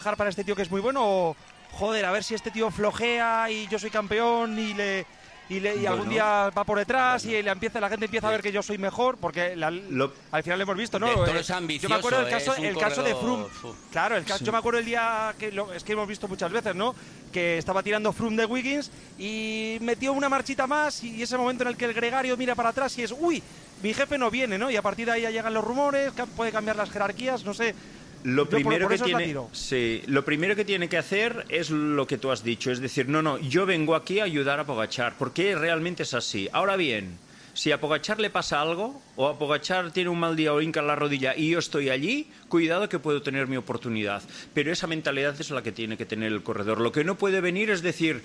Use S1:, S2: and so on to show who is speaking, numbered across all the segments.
S1: trabajar para este tío que es muy bueno o, joder, a ver si este tío flojea y yo soy campeón y algún día va por detrás y la gente empieza a ver que yo soy mejor, porque al final lo hemos visto, ¿no?
S2: Yo
S1: me acuerdo el caso de Froome. Claro, yo me acuerdo el día es que hemos visto muchas veces, ¿no? Que estaba tirando Froome de Wiggins y metió una marchita más y ese momento en el que el gregario mira para atrás y es, uy, mi jefe no viene, ¿no? Y a partir de ahí ya llegan los rumores, puede cambiar las jerarquías, no sé.
S3: Lo primero que tiene que hacer es lo que tú has dicho, es decir, no, yo vengo aquí a ayudar a Pogačar, porque realmente es así. Ahora bien, si a Pogačar le pasa algo, o a Pogačar tiene un mal día o hinca la rodilla y yo estoy allí, cuidado que puedo tener mi oportunidad. Pero esa mentalidad es la que tiene que tener el corredor. Lo que no puede venir es decir,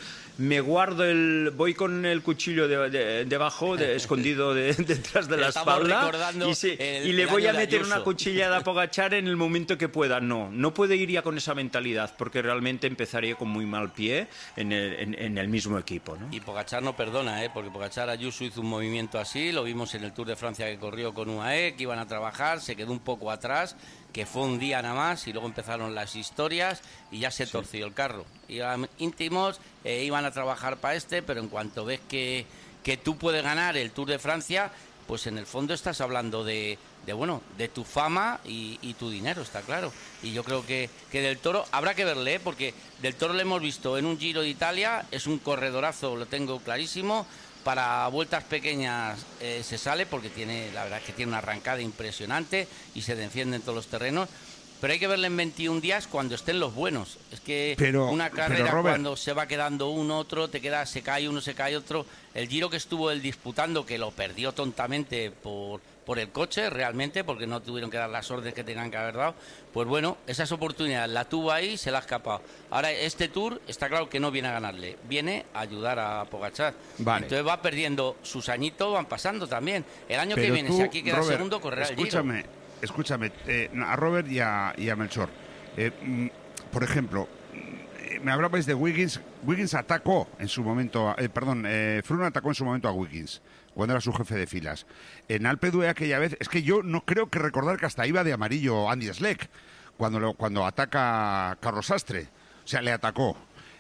S3: voy con el cuchillo debajo, escondido detrás de la espalda, y le voy a meter una cuchillada a Pogačar en el momento que pueda. No puede ir ya con esa mentalidad, porque realmente empezaría con muy mal pie en el mismo equipo, ¿no?
S2: Y Pogačar no perdona, porque Pogačar Ayuso hizo un movimiento así, lo vimos en el Tour de Francia que corrió con UAE, que iban a trabajar, se quedó un poco atrás, que fue un día nada más y luego empezaron las historias y ya se torció el carro. Iban íntimos, iban a trabajar para pero en cuanto ves que tú puedes ganar el Tour de Francia, pues en el fondo estás hablando de tu fama y tu dinero, está claro. Y yo creo que Del Toro habrá que verle, porque Del Toro lo hemos visto en un Giro de Italia, es un corredorazo, lo tengo clarísimo. Para vueltas pequeñas se sale porque la verdad es que tiene una arrancada impresionante y se defiende en todos los terrenos. Pero hay que verle en 21 días cuando estén los buenos. Es que una carrera, Robert, cuando se va quedando uno, otro, se cae uno, se cae otro. El Giro que estuvo él disputando, que lo perdió tontamente por el coche, realmente, porque no tuvieron que dar las órdenes que tenían que haber dado. Pues bueno, esas oportunidades la tuvo ahí, se la ha escapado. Ahora, este Tour está claro que no viene a ganarle, viene a ayudar a Pogačar. Vale. Entonces va perdiendo sus añitos, van pasando también. El año que viene, si aquí queda Robert, segundo, correrá el Giro.
S4: Escúchame, a Robert y a Melchor. Por ejemplo, me hablabais de Wiggins. Wiggins atacó en su momento, Froome atacó en su momento a Wiggins cuando era su jefe de filas. En Alpe d'Huez aquella vez, es que yo no creo que recordar que hasta iba de amarillo Andy Schleck cuando ataca Carlos Sastre. O sea, le atacó.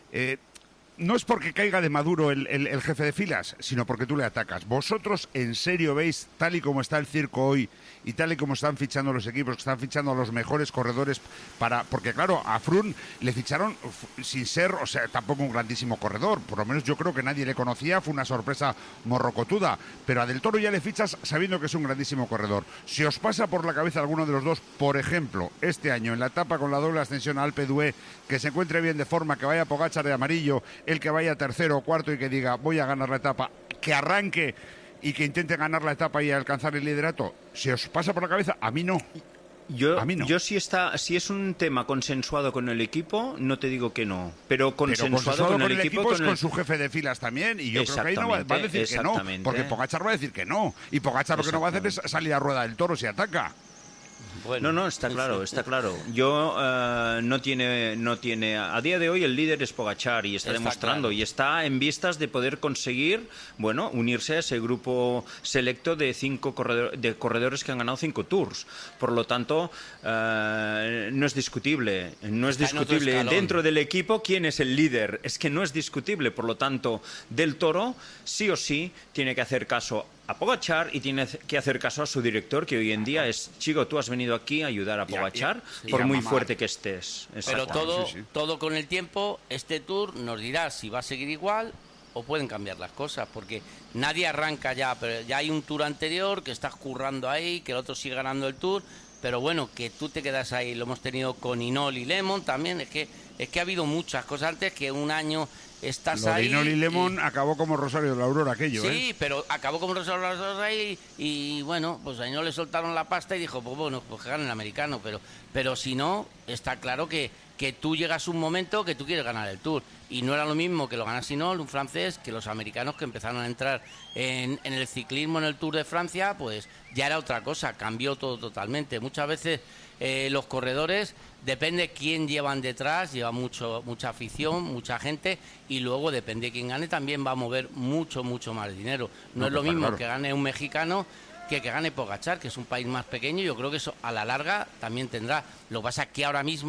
S4: No es porque caiga de maduro el jefe de filas, sino porque tú le atacas. ¿Vosotros en serio veis, tal y como está el circo hoy y tal y como están fichando los equipos, que están fichando a los mejores corredores porque claro, a Froome le ficharon sin ser, o sea, tampoco un grandísimo corredor, por lo menos yo creo que nadie le conocía, fue una sorpresa morrocotuda, pero a Del Toro ya le fichas sabiendo que es un grandísimo corredor. Si os pasa por la cabeza alguno de los dos, por ejemplo, este año en la etapa con la doble ascensión a Alpe d'Huez, que se encuentre bien de forma, que vaya Pogačar de amarillo, el que vaya tercero o cuarto y que diga voy a ganar la etapa, que arranque y que intente ganar la etapa y alcanzar el liderato, ¿se os pasa por la cabeza? A mí no.
S3: Yo si es un tema consensuado con el equipo, no te digo que no, pero consensuado con el equipo
S4: es con su jefe de filas también, y yo creo que ahí no va a decir que no, porque Pogačar va a decir que no, y Pogačar lo que no va a hacer es salir a rueda del toro si ataca.
S3: Bueno, no, está claro. Yo no tiene. A día de hoy el líder es Pogačar y está demostrando, claro, y está en vistas de poder conseguir, unirse a ese grupo selecto de 5 corredores que han ganado 5 Tours. Por lo tanto, no es discutible. No es discutible dentro del equipo quién es el líder. Es que no es discutible. Por lo tanto, Del Toro sí o sí tiene que hacer caso a Pogačar y tiene que hacer caso a su director, que hoy en día es: chico, tú has venido aquí a ayudar a Pogačar, por muy fuerte que estés.
S2: Pero todo con el tiempo, este Tour nos dirá si va a seguir igual o pueden cambiar las cosas, porque nadie arranca ya, pero ya hay un Tour anterior que estás currando ahí, que el otro sigue ganando el Tour, pero bueno, que tú te quedas ahí. Lo hemos tenido con Hinault y Lemon también, es que ha habido muchas cosas antes, que un año estás
S4: lo de
S2: ahí.
S4: Hinault y Lemon acabó como Rosario de la Aurora aquello,
S2: Sí, pero acabó como Rosario de la Aurora y bueno, pues a Hinault le soltaron la pasta y dijo, pues bueno, pues que gane el americano, pero si no, está claro que tú llegas a un momento que tú quieres ganar el Tour, y no era lo mismo que lo ganase Hinault, un francés, que los americanos que empezaron a entrar en el ciclismo en el Tour de Francia, pues ya era otra cosa, cambió todo totalmente. Muchas veces los corredores, depende quién llevan detrás, lleva mucha afición, mucha gente, y luego depende de quién gane, también va a mover mucho más dinero. No es lo mismo que gane un mexicano que gane Pogačar, que es un país más pequeño. Yo creo que eso a la larga también tendrá. Lo que pasa es que ahora mismo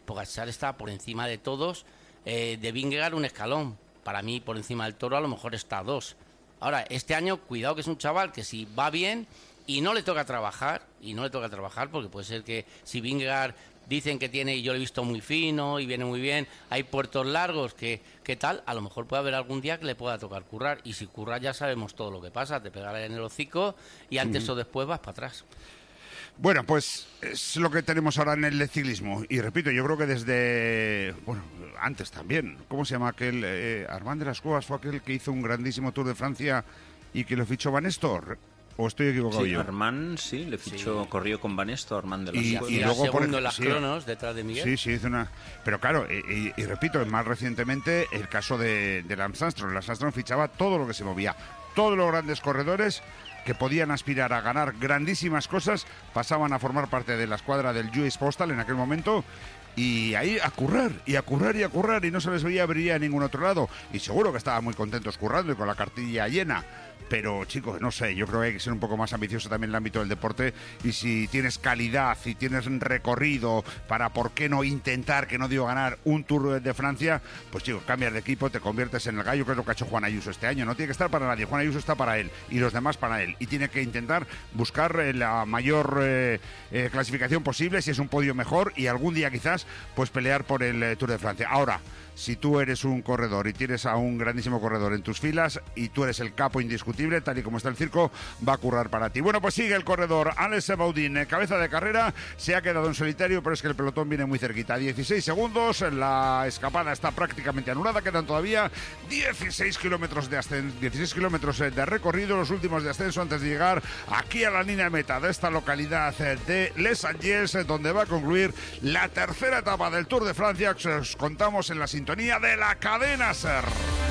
S2: Pogačar está por encima de todos, de Vingegaard un escalón. Para mí, por encima del Toro, a lo mejor está a 2. Ahora, este año, cuidado que es un chaval que si va bien y no le toca trabajar, porque puede ser que si Vingegaard dicen que tiene, y yo lo he visto muy fino y viene muy bien, hay puertos largos, que tal, a lo mejor puede haber algún día que le pueda tocar currar, y si curra ya sabemos todo lo que pasa, te pegará en el hocico y antes o después vas para atrás.
S4: Bueno, pues es lo que tenemos ahora en el ciclismo. Y repito, yo creo que desde... Bueno, antes también. ¿Cómo se llama aquel? Armand de las Cuevas fue aquel que hizo un grandísimo Tour de Francia y que lo fichó Van Estor. ¿O estoy equivocado yo?
S3: Armand, sí, le fichó, corrió con Van Estor, Armand de las Cuevas.
S2: Y luego segundo en las cronos, detrás de Miguel.
S4: Sí, hizo una... Pero claro, y repito, más recientemente el caso de Lance Armstrong. Lance Armstrong fichaba todo lo que se movía. Todos los grandes corredores que podían aspirar a ganar grandísimas cosas pasaban a formar parte de la escuadra del US Postal en aquel momento, y ahí a currar y no se les veía brillar en ningún otro lado, y seguro que estaban muy contentos currando y con la cartilla llena. Pero, chicos, no sé, yo creo que hay que ser un poco más ambicioso también en el ámbito del deporte, y si tienes calidad y tienes recorrido para, ¿por qué no intentar, que no digo ganar, un Tour de Francia? Pues, chicos, cambias de equipo, te conviertes en el gallo, que es lo que ha hecho Juan Ayuso este año. No tiene que estar para nadie, Juan Ayuso está para él y los demás para él, y tiene que intentar buscar la mayor clasificación posible, si es un podio mejor, y algún día quizás pues pelear por el Tour de Francia. Ahora, si tú eres un corredor y tienes a un grandísimo corredor en tus filas y tú eres el capo indiscutible, tal y como está el circo, va a currar para ti. Bueno, pues sigue el corredor Alex Baudin, cabeza de carrera, se ha quedado en solitario, pero es que el pelotón viene muy cerquita. 16 segundos, la escapada está prácticamente anulada, quedan todavía 16 kilómetros de recorrido, los últimos de ascenso antes de llegar aquí a la línea de meta de esta localidad de Les Anges, donde va a concluir la tercera etapa del Tour de Francia, que os contamos en la sintonía de la cadena SER.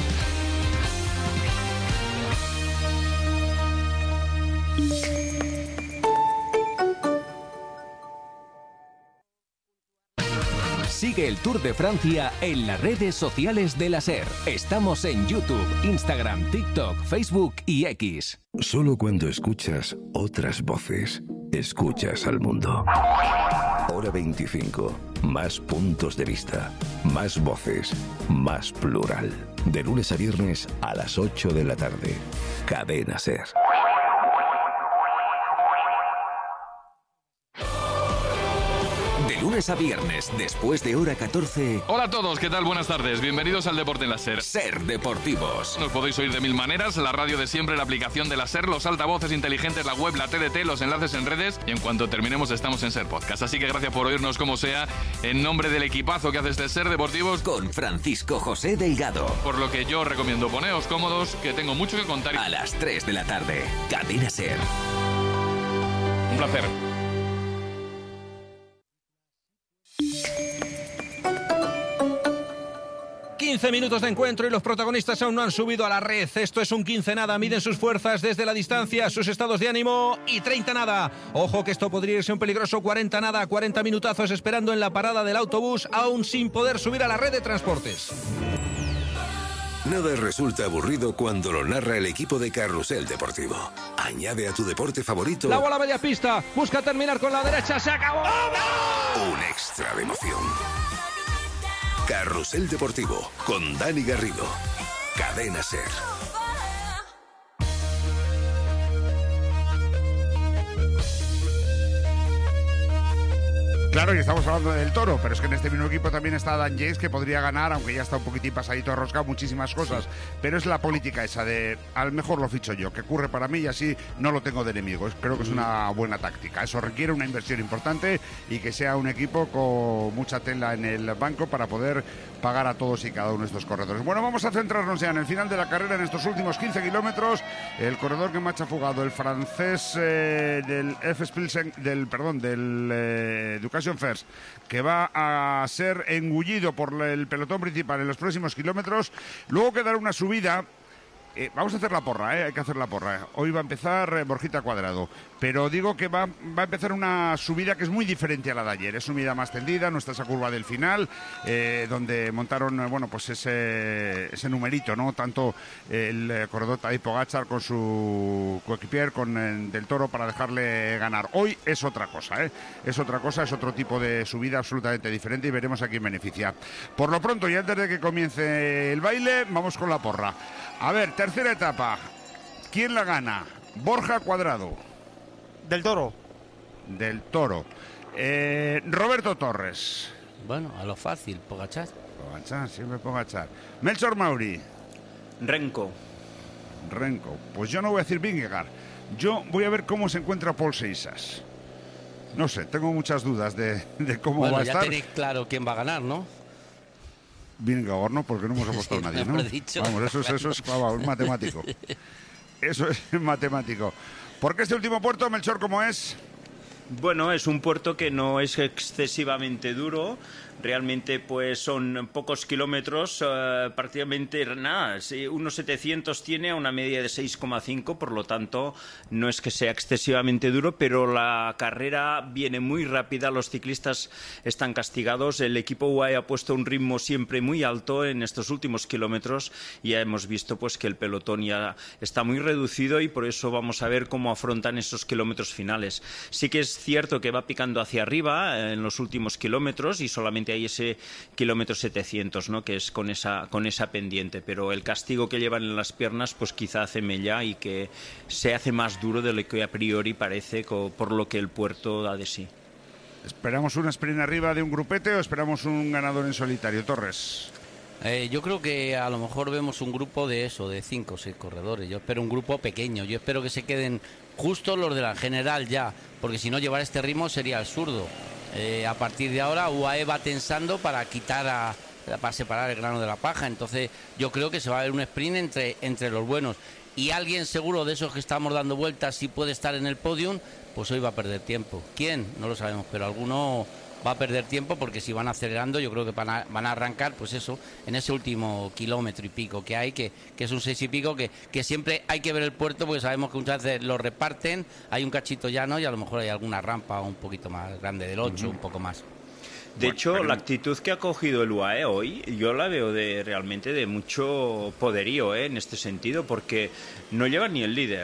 S5: Sigue el Tour de Francia en las redes sociales de la SER. Estamos en YouTube, Instagram, TikTok, Facebook y X.
S6: Solo cuando escuchas otras voces, escuchas al mundo. Hora 25. Más puntos de vista, más voces, más plural. De lunes a viernes a las 8 de la tarde. Cadena SER.
S5: De lunes a viernes, después de hora 14.
S7: Hola a todos, ¿qué tal? Buenas tardes. Bienvenidos al Deporte en la SER.
S5: SER Deportivos.
S7: Nos podéis oír de mil maneras: la radio de siempre, la aplicación de la SER, los altavoces inteligentes, la web, la TDT, los enlaces en redes, y en cuanto terminemos estamos en SER Podcast. Así que gracias por oírnos como sea, en nombre del equipazo que hace este SER Deportivos,
S5: con Francisco José Delgado.
S7: Por lo que yo recomiendo poneos cómodos, que tengo mucho que contar.
S5: A las 3 de la tarde, Cadena SER.
S7: Un placer.
S1: 15 minutos de encuentro y los protagonistas aún no han subido a la red. Esto es un 15 nada. Miden sus fuerzas desde la distancia, sus estados de ánimo, y 30 nada. Ojo que esto podría irse un peligroso 40 nada. 40 minutazos esperando en la parada del autobús, aún sin poder subir a la red de transportes.
S6: Nada resulta aburrido cuando lo narra el equipo de Carrusel Deportivo. Añade a tu deporte favorito
S1: la bola a media pista, busca terminar con la derecha, se acabó.
S6: un extra de emoción. Carrusel Deportivo con Dani Garrido. Cadena SER.
S4: Claro, y estamos hablando del Toro, pero es que en este mismo equipo también está Dan James, que podría ganar, aunque ya está un poquitín pasadito de rosca, muchísimas cosas. Sí. Pero es la política esa de, al mejor lo ficho yo, que curre para mí y así no lo tengo de enemigo. Creo que es una buena táctica. Eso requiere una inversión importante y que sea un equipo con mucha tela en el banco para poder pagar a todos y cada uno de estos corredores. Bueno, vamos a centrarnos ya en el final de la carrera, en estos últimos 15 kilómetros. El corredor que más ha fugado, el francés del Education First, que va a ser engullido por el pelotón principal en los próximos kilómetros. Luego quedará una subida Vamos a hacer la porra, hay que hacer la porra. Hoy va a empezar Borjita Cuadrado, pero digo que va a empezar una subida que es muy diferente a la de ayer. Es subida más tendida, no está esa curva del final, donde montaron, bueno, pues ese numerito, ¿no? Tanto el corredor Tadej Pogačar con su coequipier, con Del Toro, para dejarle ganar. Hoy es otra cosa, es otra cosa, es otro tipo de subida absolutamente diferente y veremos a quién beneficia. Por lo pronto, y antes de que comience el baile, vamos con la porra. A ver, tercera etapa. ¿Quién la gana? Borja Cuadrado.
S1: Del Toro.
S4: Del Toro. Roberto Torres.
S2: Bueno, a lo fácil, Pogačar.
S4: Pogačar, siempre Pogačar. Melchor Mauri.
S3: Renko.
S4: Pues yo no voy a decir Vingegaard. Yo voy a ver cómo se encuentra Paul Seixas. No sé, tengo muchas dudas de cómo va a estar.
S2: Bueno, ya tenéis claro quién va a ganar, ¿no?
S4: Vingegaard, ¿no? Porque no hemos apostado a nadie, ¿no? Vamos, eso es claro, un matemático. Eso es matemático. ¿Por qué este último puerto, Melchor, cómo es?
S3: Bueno, es un puerto que no es excesivamente duro. Realmente pues son pocos kilómetros, prácticamente nada, unos 700 tiene a una media de 6,5, por lo tanto no es que sea excesivamente duro, pero la carrera viene muy rápida, los ciclistas están castigados, el equipo UAE ha puesto un ritmo siempre muy alto en estos últimos kilómetros y ya hemos visto pues que el pelotón ya está muy reducido y por eso vamos a ver cómo afrontan esos kilómetros finales. Sí que es cierto que va picando hacia arriba en los últimos kilómetros y solamente hay ese kilómetro 700, ¿no? Que es con esa pendiente, pero el castigo que llevan en las piernas pues quizá hace mella y que se hace más duro de lo que a priori parece por lo que el puerto da de sí.
S4: ¿Esperamos un sprint arriba de un grupete o esperamos un ganador en solitario, Torres?
S2: Yo creo que a lo mejor vemos un grupo de 5 o 6 corredores. Yo espero un grupo pequeño, yo espero que se queden justo los de la general ya, porque si no llevar este ritmo sería absurdo. A partir de ahora UAE va tensando para separar el grano de la paja, entonces yo creo que se va a ver un sprint entre los buenos y alguien seguro de esos que estamos dando vueltas si puede estar en el podium, pues hoy va a perder tiempo. ¿Quién? No lo sabemos, pero alguno va a perder tiempo porque si van acelerando yo creo que van a arrancar pues eso, en ese último kilómetro y pico que hay, que es un 6 y pico, que siempre hay que ver el puerto porque sabemos que muchas veces lo reparten, hay un cachito llano y a lo mejor hay alguna rampa un poquito más grande del 8, un poco más.
S3: De hecho, la actitud que ha cogido el UAE hoy, yo la veo realmente de mucho poderío en este sentido, porque no lleva ni el líder.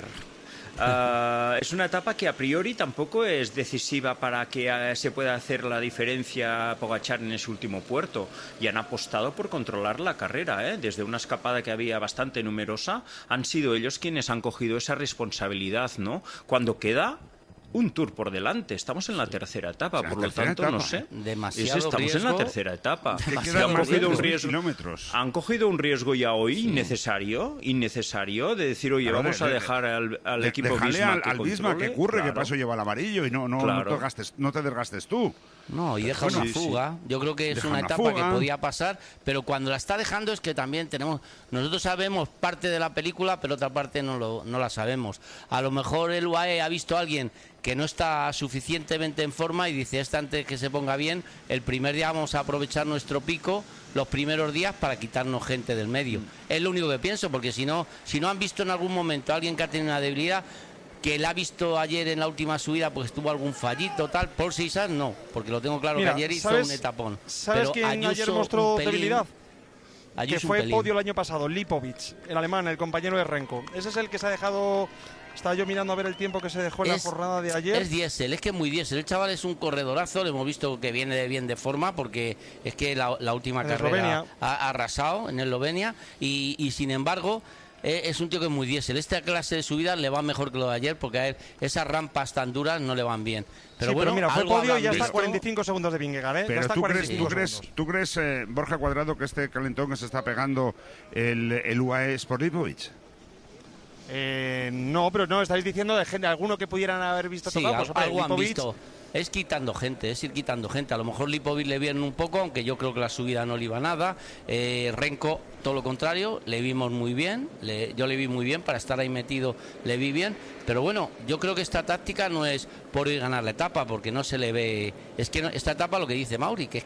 S3: Es una etapa que a priori tampoco es decisiva para que se pueda hacer la diferencia Pogačar en ese último puerto y han apostado por controlar la carrera, desde una escapada que había bastante numerosa han sido ellos quienes han cogido esa responsabilidad, ¿no? Cuando queda un Tour por delante, estamos en la tercera etapa, por lo tanto, no sé.
S2: Demasiado
S3: estamos
S2: riesgo.
S3: En la tercera etapa. Han cogido un riesgo ya hoy innecesario de decir, oye, claro, vamos a dejar al equipo Visma
S4: al Visma que curre, claro, que paso lleva el amarillo y no te desgastes tú.
S2: No, y deja una fuga. Yo creo que es una etapa que podía pasar, pero cuando la está dejando es que también nosotros sabemos parte de la película, pero otra parte no la sabemos. A lo mejor el UAE ha visto a alguien que no está suficientemente en forma y dice, antes que se ponga bien, el primer día vamos a aprovechar nuestro pico, los primeros días, para quitarnos gente del medio. Es lo único que pienso, porque si no han visto en algún momento a alguien que ha tenido una debilidad, que la ha visto ayer en la última subida, pues tuvo algún fallito, tal. Paul Seixas no, porque lo tengo claro. Mira, que ayer hizo un etapón.
S1: ¿Sabes quién ayer mostró debilidad? Que fue podio el año pasado, Lipovic, el alemán, el compañero de Renko. Ese es el que se ha dejado. Estaba yo mirando a ver el tiempo que se dejó en la jornada de ayer.
S2: Es diésel, es que es muy diésel. El chaval es un corredorazo, lo hemos visto que viene bien de forma, porque es que la última carrera ha arrasado en Eslovenia y sin embargo es un tío que es muy diésel. Esta clase de subidas le va mejor que lo de ayer, porque a él esas rampas tan duras no le van bien. Pero
S1: sí,
S2: bueno,
S1: pero mira, fue podio y ya está 45 segundos de Vingegaard, ¿eh?
S4: Pero ¿tú crees, Borja Cuadrado, que este calentón que se está pegando el UAE es por Lipovic?
S1: No, pero no, estáis diciendo de gente, alguno que pudieran haber visto tocado. Pues,
S2: algo han visto. Es quitando gente, es ir quitando gente. A lo mejor Lipovic le viene un poco, aunque yo creo que la subida no le iba nada. Renko, todo lo contrario, le vimos muy bien. Yo le vi muy bien, para estar ahí metido le vi bien. Pero bueno, yo creo que esta táctica no es por ir ganar la etapa, porque no se le ve. Es que esta etapa, lo que dice Mauri, que es que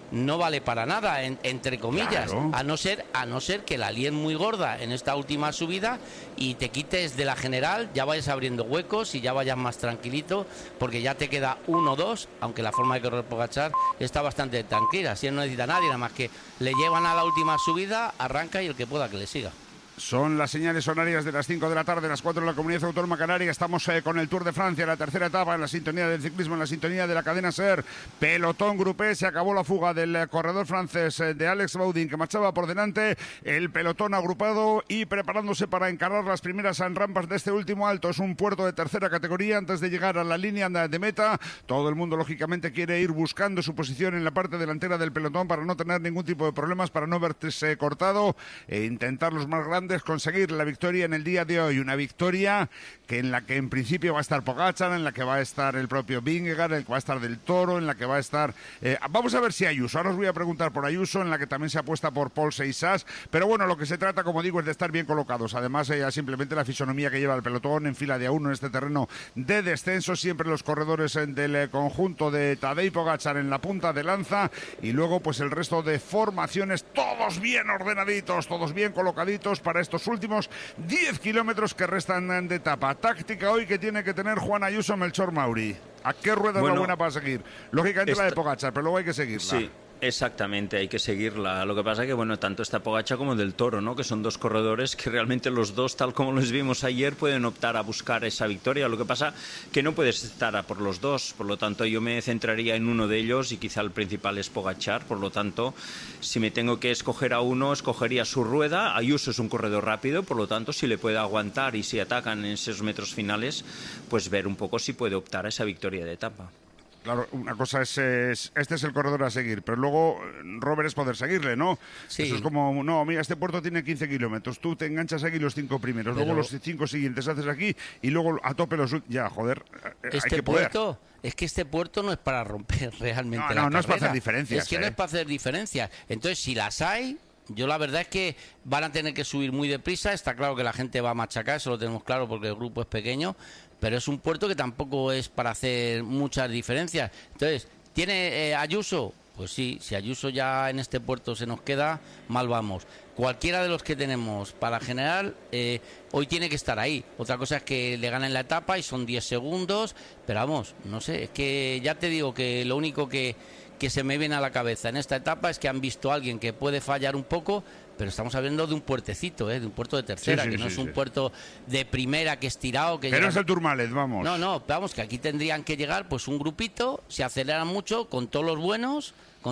S2: no vale para nada, entre comillas,
S4: claro.
S2: a no ser que la líes muy gorda en esta última subida y te quites de la general, ya vayas abriendo huecos y ya vayas más tranquilito, porque ya te queda 1-2, aunque la forma de correr Pogačar está bastante tranquila, así no necesita nadie, nada más que le llevan a la última subida, arranca y el que pueda que le siga.
S4: Son las señales horarias de las 5 de la tarde, las 4 en la Comunidad Autónoma Canaria. Estamos con el Tour de Francia, la tercera etapa, en la sintonía del ciclismo, en la sintonía de la cadena SER. Pelotón grupé, se acabó la fuga del corredor francés de Alex Baudin, que marchaba por delante. El pelotón agrupado y preparándose para encarar las primeras rampas de este último alto. Es un puerto de tercera categoría antes de llegar a la línea de meta. Todo el mundo, lógicamente, quiere ir buscando su posición en la parte delantera del pelotón para no tener ningún tipo de problemas, para no verse cortado e intentar los más grandes conseguir la victoria en el día de hoy. Una victoria en la que en principio va a estar Pogačar, en la que va a estar el propio Vingegaard, en la que va a estar Del Toro, en la que va a estar... vamos a ver si Ayuso. Ahora os voy a preguntar por Ayuso, en la que también se apuesta por Paul Seixas. Pero bueno, lo que se trata, como digo, es de estar bien colocados. Además, simplemente la fisonomía que lleva el pelotón en fila de A1 en este terreno de descenso. Siempre los corredores del conjunto de Tadej Pogačar en la punta de lanza. Y luego, pues el resto de formaciones, todos bien ordenaditos, todos bien colocaditos para estos últimos 10 kilómetros que restan de etapa. Táctica hoy que tiene que tener Juan Ayuso, Melchor Mauri. ¿A qué rueda es la buena para seguir? Lógicamente la de Pogačar, pero luego hay que seguirla.
S3: Sí. Exactamente, hay que seguirla. Lo que pasa es que, bueno, tanto está Pogačar como Del Toro, ¿no? Que son dos corredores que realmente los dos, tal como los vimos ayer, pueden optar a buscar esa victoria. Lo que pasa que no puedes estar a por los dos. Por lo tanto, yo me centraría en uno de ellos y quizá el principal es Pogačar. Por lo tanto, si me tengo que escoger a uno, escogería su rueda. Ayuso es un corredor rápido, por lo tanto, si le puede aguantar y si atacan en esos metros finales, pues ver un poco si puede optar a esa victoria de etapa.
S4: Claro, una cosa este es el corredor a seguir, pero luego, Robert, es poder seguirle, ¿no?
S2: Sí.
S4: Eso es como, no, mira, este puerto tiene 15 kilómetros, tú te enganchas aquí los 5 primeros, luego los 5 siguientes haces aquí y luego a tope los... Ya, joder, hay que poder.
S2: Es que este puerto no es para romper realmente
S4: no es para hacer diferencias.
S2: Es que no es para hacer diferencias. Entonces, si las hay... Yo la verdad es que van a tener que subir muy deprisa. Está claro que la gente va a machacar, eso lo tenemos claro porque el grupo es pequeño, pero es un puerto que tampoco es para hacer muchas diferencias. Entonces, ¿tiene Ayuso? Pues sí, si Ayuso ya en este puerto se nos queda, mal vamos. Cualquiera de los que tenemos para general, hoy tiene que estar ahí. Otra cosa es que le ganen la etapa y son 10 segundos, pero vamos, no sé, es que ya te digo que lo único que se me viene a la cabeza en esta etapa es que han visto a alguien que puede fallar un poco, pero estamos hablando de un puertecito, de un puerto de tercera, que no es un puerto de primera que es tirado. Que
S4: no es el Tourmalet, vamos.
S2: No, vamos, que aquí tendrían que llegar pues un grupito, se aceleran mucho con todos los buenos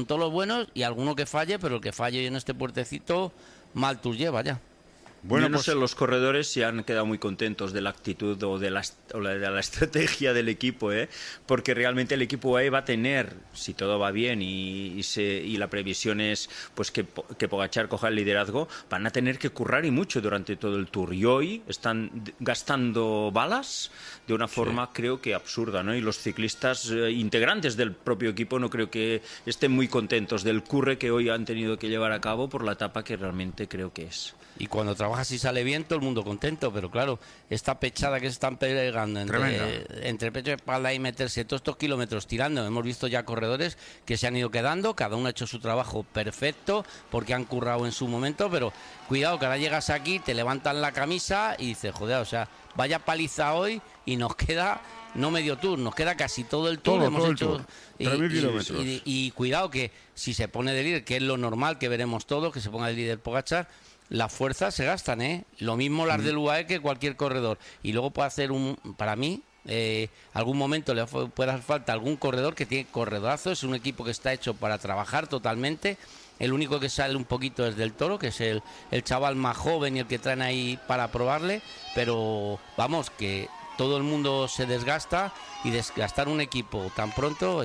S2: y alguno que falle, pero el que falle en este puertecito, mal tour lleva ya.
S3: Bueno, yo no sé, los corredores se han quedado muy contentos de la actitud o de la estrategia del equipo, porque realmente el equipo va a tener, si todo va bien y la previsión es pues que Pogačar coja el liderazgo, van a tener que currar y mucho durante todo el Tour. Y hoy están gastando balas de una forma creo que absurda, ¿no? Y los ciclistas integrantes del propio equipo no creo que estén muy contentos del curre que hoy han tenido que llevar a cabo por la etapa que realmente creo que es.
S2: Y cuando trabajas y sale bien, todo el mundo contento, pero claro, esta pechada que se están pegando entre pecho y espalda y meterse todos estos kilómetros tirando, hemos visto ya corredores que se han ido quedando, cada uno ha hecho su trabajo perfecto, porque han currado en su momento, pero cuidado que ahora llegas aquí, te levantan la camisa y dices, joder, o sea, vaya paliza hoy y nos queda... No medio tour, nos queda casi todo el tour. Hemos hecho
S4: 3.000 kilómetros.
S2: Y cuidado que si se pone de líder, que es lo normal que veremos todos, que se ponga de líder Pogačar, las fuerzas se gastan, Lo mismo las del UAE que cualquier corredor. Y luego puede hacer para mí, algún momento le puede hacer falta algún corredor que tiene corredorazo. Es un equipo que está hecho para trabajar totalmente. El único que sale un poquito es Del Toro, que es el chaval más joven y el que traen ahí para probarle. Pero vamos, que todo el mundo se desgasta y desgastar un equipo tan pronto,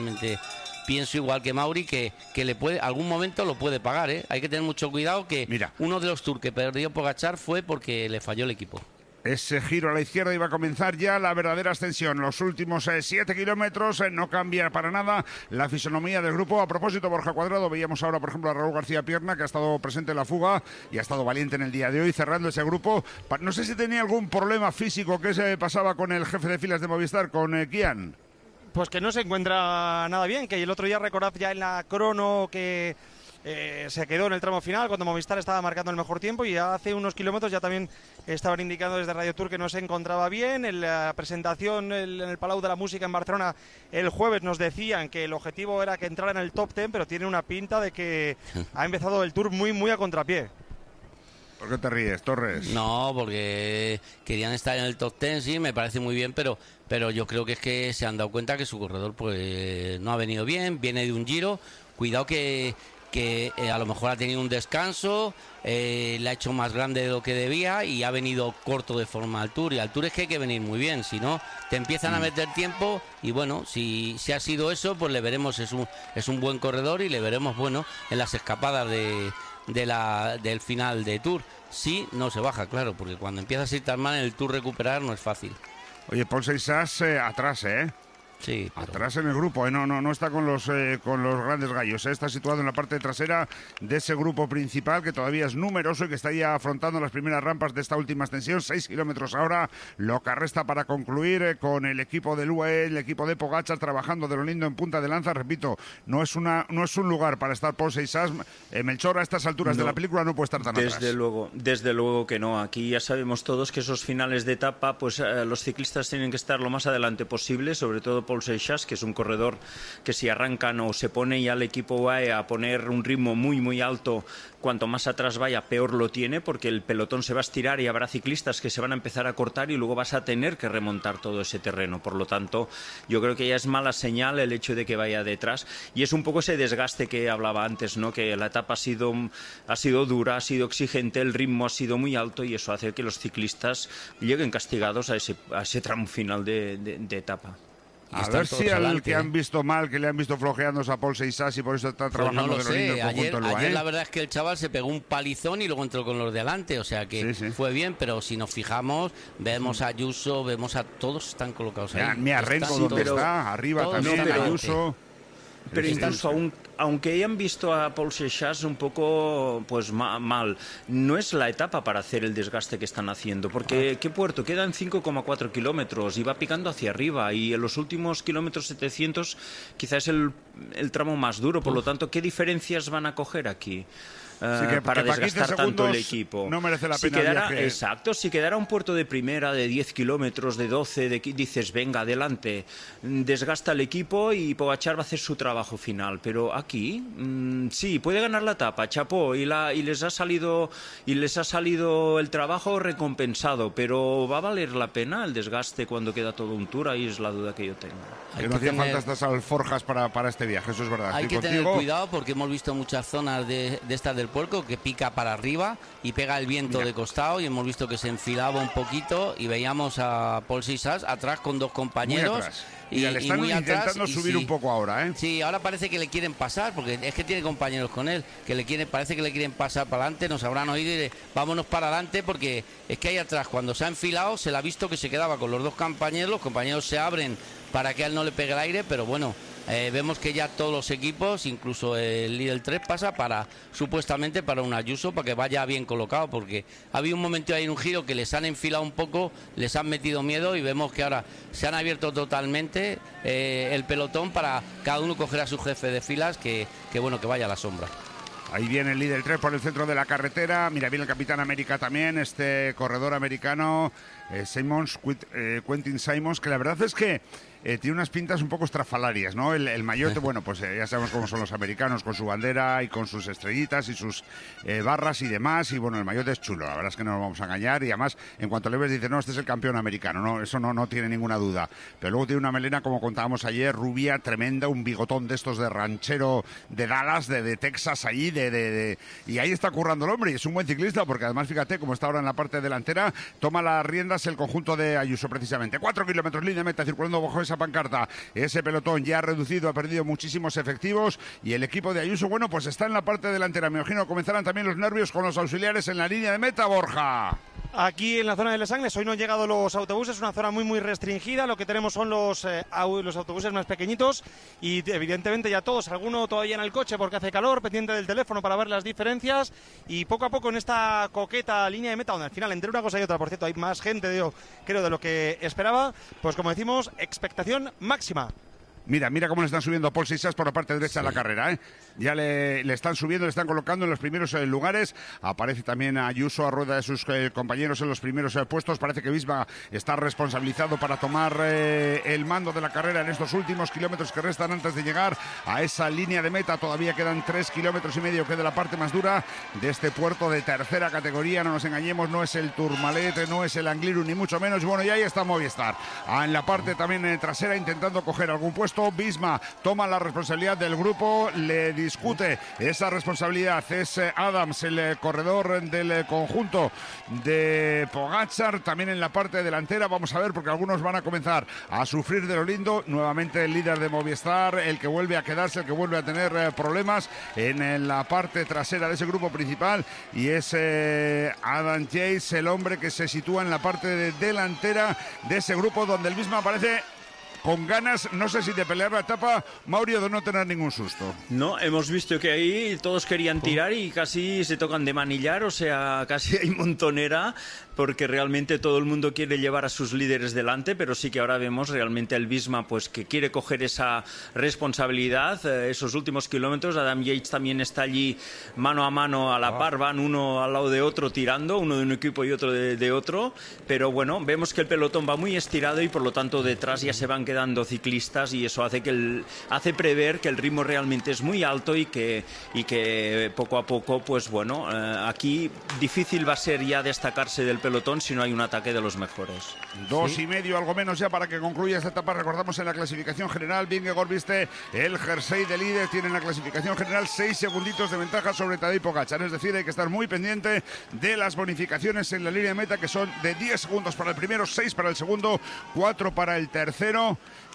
S2: pienso igual que Mauri, que algún momento lo puede pagar, Hay que tener mucho cuidado que uno de los tours que perdió Pogačar fue porque le falló el equipo.
S4: Ese giro a la izquierda iba a comenzar ya la verdadera ascensión. Los últimos 7 kilómetros no cambia para nada la fisonomía del grupo. A propósito, Borja Cuadrado, veíamos ahora, por ejemplo, a Raúl García Pierna, que ha estado presente en la fuga y ha estado valiente en el día de hoy, cerrando ese grupo. No sé si tenía algún problema físico que se pasaba con el jefe de filas de Movistar, con Kian.
S1: pues que no se encuentra nada bien, que el otro día recordad ya en la crono que se quedó en el tramo final cuando Movistar estaba marcando el mejor tiempo, y hace unos kilómetros ya también estaban indicando desde Radio Tour que no se encontraba bien. En la presentación en el Palau de la Música en Barcelona el jueves nos decían que el objetivo era que entrara en el top 10, pero tiene una pinta de que ha empezado el Tour muy a contrapié.
S4: ¿Por qué te ríes, Torres?
S2: No, porque querían estar en el top 10, sí, me parece muy bien, pero yo creo que es que se han dado cuenta que su corredor pues no ha venido bien, viene de un Giro. Cuidado que a lo mejor ha tenido un descanso, le ha hecho más grande de lo que debía y ha venido corto de forma al Tour. Y al Tour es que hay que venir muy bien, si no te empiezan a meter tiempo. Y bueno, si ha sido eso, pues le veremos, es un buen corredor, y le veremos bueno en las escapadas del final de Tour. Sí, no se baja, claro, porque cuando empiezas a ir tan mal en el Tour, recuperar no es fácil.
S4: Oye, Paul Seixas atrás,
S2: Sí, pero...
S4: atrás en el grupo, no está con los grandes gallos, está situado en la parte trasera de ese grupo principal, que todavía es numeroso y que está ya afrontando las primeras rampas de esta última extensión, 6 kilómetros ahora, lo que resta para concluir con el equipo del UAE, el equipo de Pogačar trabajando de lo lindo en punta de lanza. Repito, no es un lugar para estar Paul Seixas. Melchor, a estas alturas de la película no puede estar tan atrás.
S3: Desde luego que no. Aquí ya sabemos todos que esos finales de etapa, pues los ciclistas tienen que estar lo más adelante posible, sobre todo Paul Seixas, que es un corredor que si arrancan o se pone ya el equipo UAE a poner un ritmo muy alto, cuanto más atrás vaya, peor lo tiene, porque el pelotón se va a estirar y habrá ciclistas que se van a empezar a cortar y luego vas a tener que remontar todo ese terreno. Por lo tanto, yo creo que ya es mala señal el hecho de que vaya detrás, y es un poco ese desgaste que hablaba antes, ¿no? Que la etapa ha sido dura, ha sido exigente, el ritmo ha sido muy alto, y eso hace que los ciclistas lleguen castigados a ese tramo final de etapa.
S4: A ver si al que han visto mal, que le han visto flojeándose a Paul Seixas y por eso está trabajando de lo lindo el conjunto del UAE.
S2: Ayer la verdad es que el chaval se pegó un palizón y luego entró con los de adelante, o sea que fue bien, pero si nos fijamos, vemos a Ayuso, vemos a todos están colocados ahí.
S4: Mira, Renko donde está, arriba también, Ayuso.
S3: Pero incluso aunque hayan visto a Paul Seixas un poco pues mal, no es la etapa para hacer el desgaste que están haciendo, porque ¿qué puerto? Quedan 5,4 kilómetros y va picando hacia arriba, y en los últimos kilómetros 700 quizás es el tramo más duro, por lo tanto, ¿qué diferencias van a coger aquí? Para desgastar tanto el equipo.
S4: No merece la pena el viaje.
S3: Exacto, si quedara un puerto de primera de 10 kilómetros, de 12, dices, venga, adelante, desgasta el equipo y Pogačar va a hacer su trabajo final. Pero aquí, sí, puede ganar la etapa, chapó, y les ha salido el trabajo recompensado, pero ¿va a valer la pena el desgaste cuando queda todo un Tour? Ahí es la duda que yo tengo.
S4: Que no hacían falta estas alforjas para este viaje, eso es verdad.
S2: Hay que tener cuidado, porque hemos visto muchas zonas de estas del puerco que pica para arriba y pega el viento de costado, y hemos visto que se enfilaba un poquito y veíamos a Paul Seixas atrás con dos compañeros.
S4: Y le están intentando subir un poco ahora, ¿eh?
S2: Sí, ahora parece que le quieren pasar, porque es que tiene compañeros con él, parece que le quieren pasar para adelante, nos habrán oído y vámonos para adelante, porque es que ahí atrás, cuando se ha enfilado, se le ha visto que se quedaba con los dos compañeros, los compañeros se abren para que a él no le pegue el aire, pero bueno, vemos que ya todos los equipos, incluso el Lidl 3, pasa supuestamente para un Ayuso, para que vaya bien colocado, porque ha habido un momento ahí en un giro que les han enfilado un poco, les han metido miedo, y vemos que ahora se han abierto totalmente el pelotón para cada uno coger a su jefe de filas, que bueno, que vaya a la sombra.
S4: Ahí viene el líder 3 por el centro de la carretera. Mira, viene el Capitán América también, este corredor americano, Quentin Simons, que la verdad es que tiene unas pintas un poco estrafalarias, ¿no? El maillot, bueno, pues ya sabemos cómo son los americanos, con su bandera y con sus estrellitas y sus barras y demás, y bueno, el maillot es chulo, la verdad es que no nos vamos a engañar, y además, en cuanto le ves, dice, no, este es el campeón americano, no, eso no tiene ninguna duda, pero luego tiene una melena, como contábamos ayer, rubia, tremenda, un bigotón de estos de ranchero de Dallas, de Texas, allí, y ahí está currando el hombre, y es un buen ciclista, porque además, fíjate, como está ahora en la parte delantera, toma las riendas el conjunto de Ayuso, precisamente, 4 kilómetros, línea de meta, circulando bajo esa pancarta, ese pelotón ya ha reducido, ha perdido muchísimos efectivos, y el equipo de Ayuso, bueno, pues está en la parte delantera. Me imagino que comenzarán también los nervios con los auxiliares en la línea de meta, Borja.
S1: Aquí en la zona de Les Angles hoy no han llegado los autobuses, una zona muy restringida, lo que tenemos son los autobuses más pequeñitos, y evidentemente ya todos, alguno todavía en el coche porque hace calor, pendiente del teléfono para ver las diferencias, y poco a poco en esta coqueta línea de meta, donde al final entre una cosa y otra, por cierto, hay más gente, creo, de lo que esperaba, pues como decimos, expectación máxima.
S4: Mira cómo le están subiendo a Paul Sisas por la parte derecha de la carrera, ¿eh? Ya le están subiendo, le están colocando en los primeros lugares. Aparece también Ayuso a rueda de sus compañeros en los primeros puestos. Parece que Visma está responsabilizado para tomar el mando de la carrera en estos últimos kilómetros que restan antes de llegar a esa línea de meta. Todavía quedan 3,5 kilómetros, que de la parte más dura de este puerto de tercera categoría. No nos engañemos, no es el Tourmalet, no es el Angliru, ni mucho menos. Bueno, y ahí está Movistar. En la parte también trasera intentando coger algún puesto. Visma toma la responsabilidad del grupo, le discute esa responsabilidad. Es Adams, el corredor del conjunto de Pogačar. También en la parte delantera, vamos a ver, porque algunos van a comenzar a sufrir de lo lindo. Nuevamente el líder de Movistar, el que vuelve a quedarse, el que vuelve a tener problemas en la parte trasera de ese grupo principal, y es Adam Yates, el hombre que se sitúa en la parte delantera de ese grupo, donde el mismo aparece con ganas, no sé si de pelear la etapa, Mauri, de no tener ningún susto.
S3: No, hemos visto que ahí todos querían tirar y casi se tocan de manillar, o sea, casi hay montonera, porque realmente todo el mundo quiere llevar a sus líderes delante, pero sí que ahora vemos realmente el Visma pues que quiere coger esa responsabilidad. Esos últimos kilómetros, Adam Yates también está allí mano a mano a la par, van uno al lado de otro tirando, uno de un equipo y otro de otro, pero bueno, vemos que el pelotón va muy estirado y por lo tanto detrás ya se van quedando ciclistas, y eso hace hace prever que el ritmo realmente es muy alto y que poco a poco, pues bueno, aquí difícil va a ser ya destacarse del pelotón si no hay un ataque de los mejores.
S4: 2,5, algo menos ya para que concluya esta etapa. Recordamos en la clasificación general, Vingegaard viste el jersey de líder, tiene en la clasificación general 6 segunditos de ventaja sobre Tadej Pogačar, es decir, hay que estar muy pendiente de las bonificaciones en la línea de meta, que son de 10 segundos para el primero, 6 para el segundo, 4 para el tercero.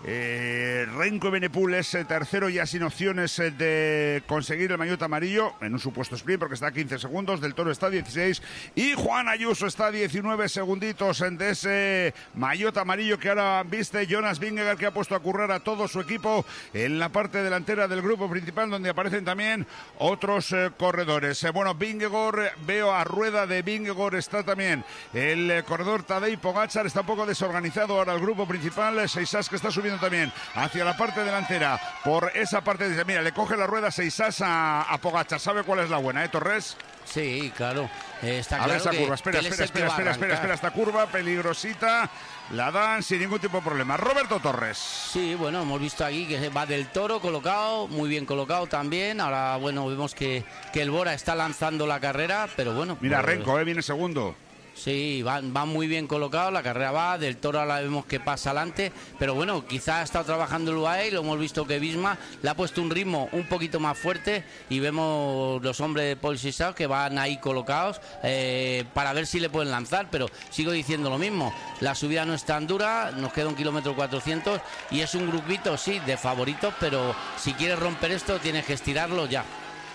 S4: Renko Evenepoel es tercero, ya sin opciones de conseguir el maillot amarillo en un supuesto sprint, porque está a 15 segundos, Del Toro está a 16 y Juan Ayuso está a 19 segunditos de ese maillot amarillo que ahora viste Jonas Vingegaard, que ha puesto a currar a todo su equipo en la parte delantera del grupo principal, donde aparecen también otros corredores. Bueno, Vingegaard, veo a rueda de Vingegaard está también el corredor Tadej Pogačar, está un poco desorganizado ahora el grupo principal. Seisas, que está subiendo también hacia la parte delantera por esa parte. Mira, le coge la rueda Seisas a Pogačar. ¿Sabe cuál es la buena, Torres?
S2: Sí, claro. Está claro.
S4: A ver esa curva. Espera, esta curva peligrosita. La dan sin ningún tipo de problema. Roberto Torres.
S2: Sí, bueno, hemos visto aquí que va Del Toro colocado, muy bien colocado también. Ahora, bueno, vemos que el Bora está lanzando la carrera, pero bueno.
S4: Mira, Renko, viene segundo.
S2: Sí, van muy bien colocados, la carrera va, Del Toro ahora vemos que pasa adelante, pero bueno, quizás ha estado trabajando el UAE, lo hemos visto que Visma le ha puesto un ritmo un poquito más fuerte y vemos los hombres de Paul Sisao que van ahí colocados para ver si le pueden lanzar, pero sigo diciendo lo mismo, la subida no es tan dura, nos queda 1,4 kilómetros y es un grupito, sí, de favoritos, pero si quieres romper esto tienes que estirarlo ya.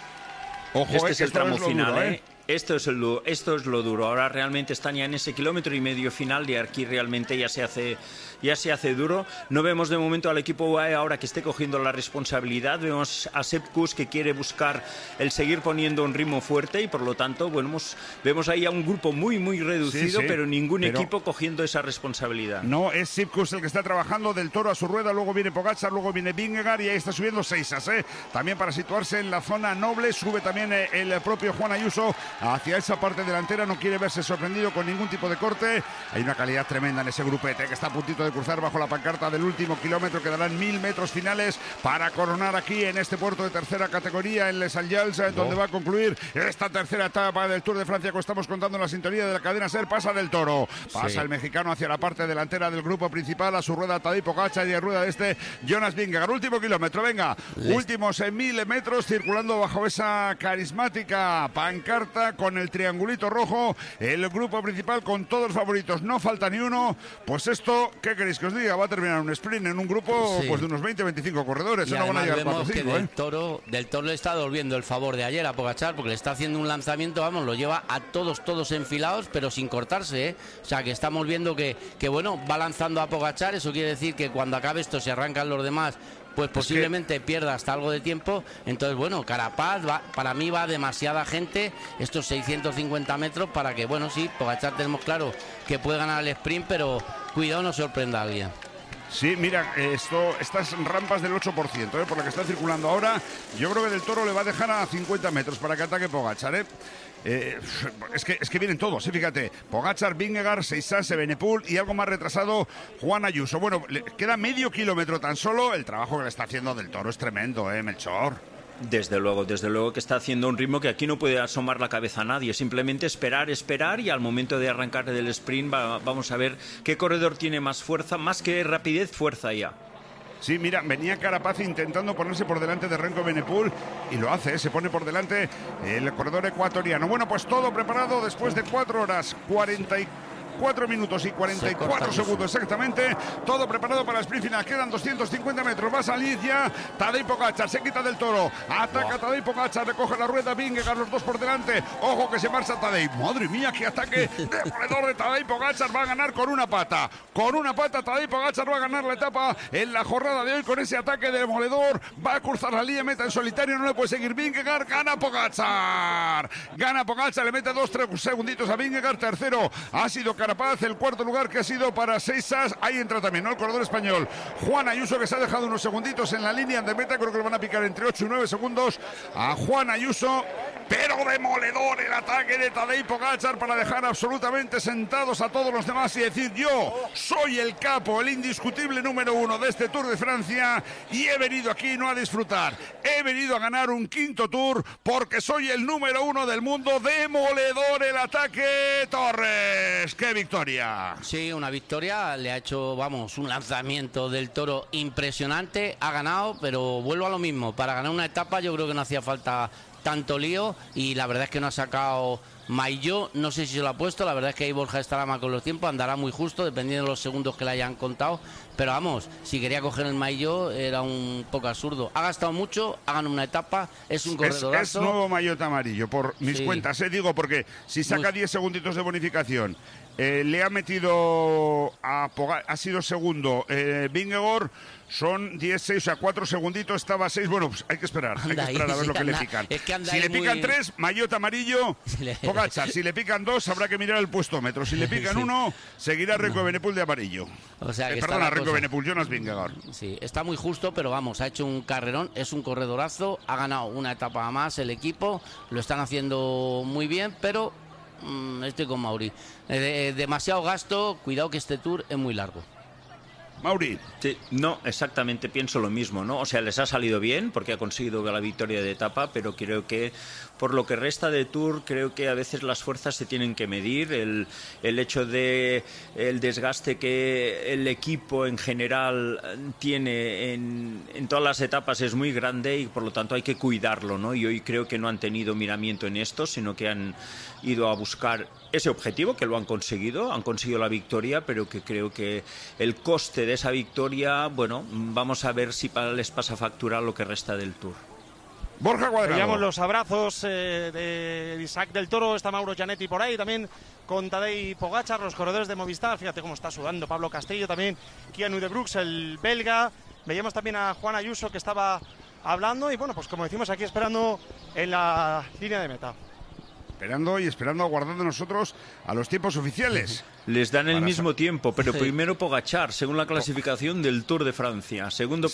S3: Ojo, este es el tramo final, Esto es lo duro. Ahora realmente están ya en ese 1,5 kilómetros final, de aquí realmente ya se hace duro. No vemos de momento al equipo UAE ahora que esté cogiendo la responsabilidad. Vemos a Sepp Kuss que quiere buscar el seguir poniendo un ritmo fuerte y por lo tanto bueno, vemos ahí a un grupo muy reducido, pero ningún equipo cogiendo esa responsabilidad.
S4: No, es Sepp Kuss el que está trabajando, Del Toro a su rueda, luego viene Pogačar, luego viene Vingegaard y ahí está subiendo Seisas, también para situarse en la zona noble. Sube también el propio Juan Ayuso hacia esa parte delantera, no quiere verse sorprendido con ningún tipo de corte. Hay una calidad tremenda en ese grupete que está a puntito de cruzar bajo la pancarta del último kilómetro. Quedarán 1000 metros finales para coronar aquí en este puerto de tercera categoría en Les Allials, donde va a concluir esta tercera etapa del Tour de Francia que estamos contando en la sintonía de la cadena SER. Pasa Del Toro, pasa el mexicano hacia la parte delantera del grupo principal, a su rueda Tadej Pogačar y a rueda de este Jonas Vingegaard. Último kilómetro, venga, últimos 1000 metros circulando bajo esa carismática pancarta con el triangulito rojo, el grupo principal con todos los favoritos, no falta ni uno. Pues esto, ¿qué queréis que os diga? Va a terminar un sprint en un grupo pues de unos 20-25 corredores,
S2: y
S4: no van a llegar
S2: vemos
S4: 4 o
S2: 5, Del Toro le está devolviendo el favor de ayer a Pogačar, porque le está haciendo un lanzamiento, vamos, lo lleva a todos enfilados, pero sin cortarse, O sea, que estamos viendo que bueno, va lanzando a Pogačar, eso quiere decir que cuando acabe esto se arrancan los demás, pues posiblemente pierda hasta algo de tiempo. Entonces, bueno, Carapaz, para mí va demasiada gente, estos 650 metros, para que, bueno, sí, Pogačar tenemos claro que puede ganar el sprint, pero cuidado no sorprenda a alguien.
S4: Sí, mira, estas rampas del 8%, por la que está circulando ahora, yo creo que Del Toro le va a dejar a 50 metros para que ataque Pogačar, es que vienen todos, fíjate. Pogačar, Vingegaard, Seisas, Evenepoel y algo más retrasado Juan Ayuso. Bueno, le queda medio kilómetro tan solo. El trabajo que le está haciendo Del Toro es tremendo, Melchor.
S3: Desde luego que está haciendo un ritmo que aquí no puede asomar la cabeza a nadie. Simplemente esperar y al momento de arrancar del sprint vamos a ver qué corredor tiene más fuerza, más que rapidez, fuerza ya.
S4: Sí, mira, venía Carapaz intentando ponerse por delante de Remco Evenepoel y lo hace, se pone por delante el corredor ecuatoriano. Bueno, pues todo preparado después de 4 horas, 44 minutos y 44 segundos exactamente. Todo preparado para el sprint final. Quedan 250 metros. Va a salir ya Tadej Pogačar. Se quita Del Toro. Ataca Tadej Pogačar. Recoge la rueda. Vingegaard, los dos por delante. Ojo que se marcha Tadej. Madre mía, qué ataque demoledor de Tadej Pogačar. Va a ganar con una pata. Con una pata Tadej Pogačar va a ganar la etapa en la jornada de hoy con ese ataque demoledor. Va a cruzar la línea meta en solitario. No le puede seguir Vingegaard. Gana Pogačar. Gana Pogačar. Le mete 2-3 segunditos a Vingegaard. Tercero ha sido Carapaz, el cuarto lugar que ha sido para Seisas. Ahí entra también, ¿no?, el corredor español Juan Ayuso, que se ha dejado unos segunditos en la línea de meta. Creo que le van a picar entre 8 y 9 segundos a Juan Ayuso. Pero demoledor el ataque de Tadej Pogačar para dejar absolutamente sentados a todos los demás y decir: yo soy el capo, el indiscutible número 1 de este Tour de Francia y he venido aquí no a disfrutar, he venido a ganar un quinto Tour porque soy el número 1 del mundo. Demoledor el ataque, Torres. ¡Qué victoria!
S2: Sí, una victoria. Le ha hecho, un lanzamiento Del Toro impresionante. Ha ganado, pero vuelvo a lo mismo. Para ganar una etapa yo creo que no hacía falta tanto lío y la verdad es que no ha sacado Maillot, no sé si se lo ha puesto, la verdad es que ahí Borja estará mal con los tiempos, andará muy justo dependiendo de los segundos que le hayan contado, pero si quería coger el Maillot era un poco absurdo. Ha gastado mucho, ha ganado una etapa, es un corredorazo.
S4: Es nuevo Maillot amarillo, por mis cuentas, digo, porque si saca 10 segunditos de bonificación, le ha metido ha sido segundo Vingegaard. Son 16, o sea, 4 segunditos, estaba 6. Bueno, pues hay que esperar a ver lo que le pican. Si le pican 3, Maillot amarillo, Pogačar. Si le pican 2, habrá que mirar el puestómetro. Si le pican 1, seguirá Remco Evenepoel de amarillo.
S2: O sea, que
S4: perdona, Remco Evenepoel, Jonas Vingegaard.
S2: Sí, está muy justo, pero ha hecho un carrerón, es un corredorazo, ha ganado una etapa más el equipo, lo están haciendo muy bien, pero estoy con Mauri. Demasiado gasto, cuidado que este Tour es muy largo.
S4: Mauri.
S3: Sí, no, exactamente, pienso lo mismo, ¿no? O sea, les ha salido bien porque ha conseguido la victoria de etapa, pero creo que por lo que resta de Tour, creo que a veces las fuerzas se tienen que medir. El hecho de el desgaste que el equipo en general tiene en todas las etapas es muy grande y por lo tanto hay que cuidarlo, ¿no? Y hoy creo que no han tenido miramiento en esto, sino que han ido a buscar ese objetivo, que lo han conseguido la victoria, pero que creo que el coste de esa victoria, vamos a ver si les pasa factura lo que resta del Tour.
S4: Borja Cuadrado.
S1: Veíamos los abrazos de Isaac Del Toro, está Mauro Gianetti por ahí, también con Tadej Pogačar, los corredores de Movistar, fíjate cómo está sudando Pablo Castillo, también Kian Udebrooks, el belga. Veíamos también a Juan Ayuso que estaba hablando y pues como decimos aquí esperando en la línea de meta.
S4: Esperando, aguardando nosotros a los tiempos oficiales.
S3: Les dan el mismo tiempo, pero primero Pogačar, según la clasificación del Tour de Francia.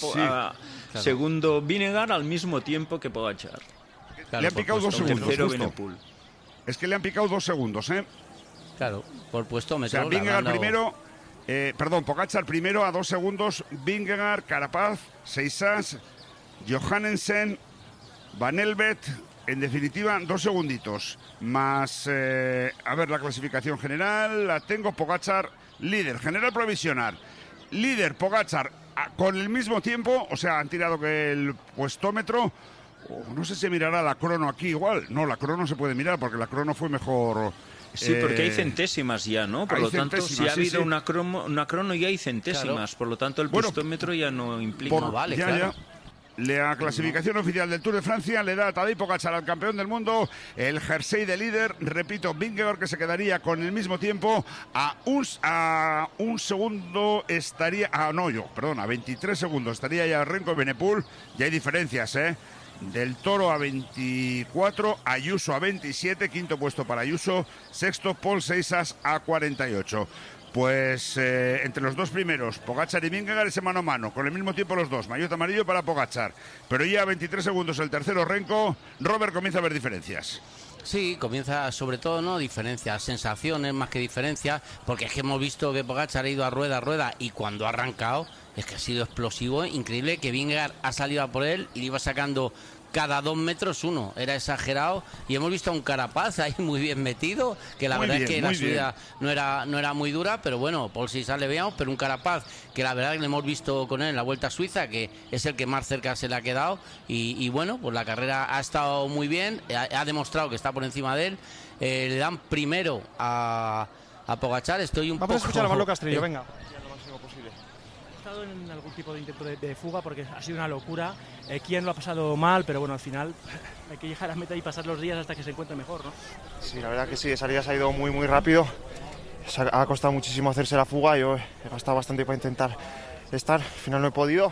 S3: Segundo Vingegaard al mismo tiempo que Pogačar.
S4: Claro, le han picado 2 segundos.
S3: Tercero Evenepoel.
S4: Es que le han picado 2 segundos,
S2: Claro, por puestómetro.
S4: O sea, Vingegaard primero, Pogačar primero a 2 segundos, Vingegaard, Carapaz, Seisas, Johannesen, Van Elbet. En definitiva, 2 segunditos. Más, a ver, la clasificación general la tengo. Pogačar, líder, general provisional. Líder, Pogačar, con el mismo tiempo, o sea, han tirado que el puestómetro. No sé si mirará la crono aquí igual. No, la crono se puede mirar porque la crono fue mejor.
S3: Sí, porque hay centésimas ya, ¿no? Por lo tanto, si ha habido una crono ya hay centésimas. Claro. Por lo tanto, el puestómetro ya no implica.
S2: Vale, claro.
S4: La clasificación oficial del Tour de Francia le da a Tadej Pogačar, al campeón del mundo, el jersey de líder. Repito, Vingegaard, que se quedaría con el mismo tiempo, a un segundo estaría... a 23 segundos estaría ya Remco Evenepoel. Ya hay diferencias, Del Toro a 24, Ayuso a 27, quinto puesto para Ayuso, sexto Paul Seisas a 48. Pues entre los dos primeros, Pogačar y Vingegaard, ese mano a mano, con el mismo tiempo los dos, maillot amarillo para Pogačar. Pero ya a 23 segundos el tercero, Renko, Robert comienza a ver diferencias.
S2: Sí, comienza sobre todo, ¿no? Diferencias, sensaciones más que diferencias, porque es que hemos visto que Pogačar ha ido a rueda y cuando ha arrancado es que ha sido explosivo, increíble, que Vingegaard ha salido a por él y le iba sacando cada 2 metros uno, era exagerado, y hemos visto a un Carapaz ahí muy bien metido, que la verdad es que la subida no era muy dura, pero bueno, por si sale veamos, pero un Carapaz que la verdad que le hemos visto con él en la Vuelta a Suiza, que es el que más cerca se le ha quedado, y bueno, pues la carrera ha estado muy bien, ha demostrado que está por encima de él, le dan primero a Pogačar,
S1: Vamos a escuchar a Pablo Castrillo, venga.
S8: En algún tipo de intento de fuga porque ha sido una locura. Quién lo ha pasado mal, pero bueno, al final hay que llegar a meta y pasar los días hasta que se encuentre mejor, ¿no?
S9: Sí, la verdad que sí, esa salida se ha ido muy muy rápido. Ha costado muchísimo hacerse la fuga, yo he gastado bastante para intentar estar, al final no he podido.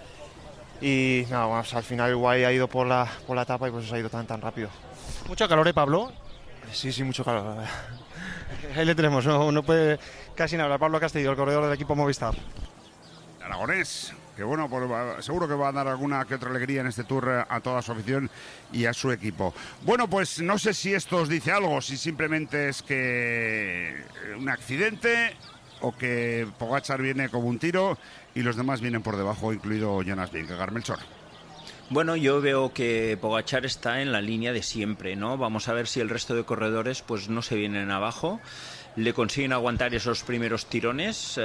S9: Y nada, bueno, al final el Guay ha ido por la etapa y por eso se ha ido tan rápido.
S1: ¿Mucho calor, Pablo?
S9: Sí, mucho calor, la verdad.
S1: Ahí le tenemos, no puede casi nada hablar. Pablo Castillo, el corredor del equipo Movistar.
S4: Aragonés, que bueno, pues seguro que va a dar alguna que otra alegría en este Tour a toda su afición y a su equipo. Bueno, pues no sé si esto os dice algo, si simplemente es que un accidente o que Pogačar viene como un tiro y los demás vienen por debajo, incluido Jonas Vingegaard. Melchor.
S3: Bueno, yo veo que Pogačar está en la línea de siempre, ¿no? Vamos a ver si el resto de corredores pues no se vienen abajo, le consiguen aguantar esos primeros tirones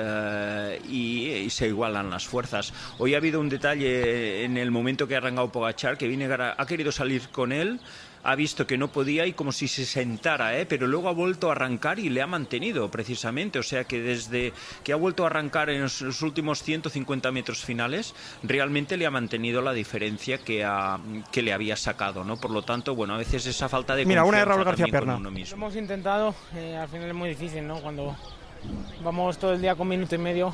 S3: y se igualan las fuerzas. Hoy ha habido un detalle en el momento que ha arrancado Pogačar, que Vingegaard ha querido salir con él, ha visto que no podía y como si se sentara, pero luego ha vuelto a arrancar y le ha mantenido precisamente, o sea que desde que ha vuelto a arrancar en los últimos 150 metros finales, realmente le ha mantenido la diferencia que le había sacado, ¿no? Por lo tanto, bueno, a veces esa falta de confianza
S1: una de Raúl García Perna.
S8: Lo hemos intentado, al final es muy difícil, ¿no? Cuando vamos todo el día con minuto y medio,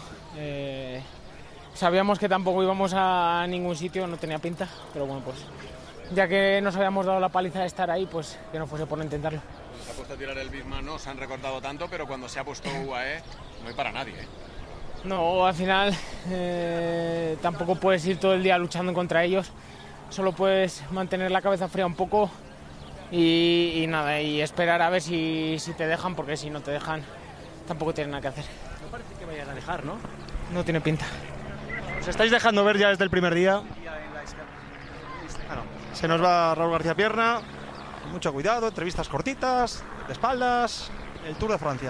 S8: sabíamos que tampoco íbamos a ningún sitio, no tenía pinta, pero bueno, pues ya que nos habíamos dado la paliza de estar ahí, pues que no fuese por no intentarlo.
S10: Se ha puesto a tirar el Bismarck, no se han recortado tanto, pero cuando se ha puesto UAE no hay para nadie, ¿eh?
S8: No, al final tampoco puedes ir todo el día luchando contra ellos, solo puedes mantener la cabeza fría un poco y nada, y esperar a ver si te dejan, porque si no te dejan tampoco tienen nada que hacer.
S1: No parece que vayan a dejar, ¿no?
S8: No tiene pinta.
S1: Os estáis dejando ver ya desde el primer día. Se nos va Raúl García Pierna, mucho cuidado, entrevistas cortitas, de espaldas, el Tour de Francia.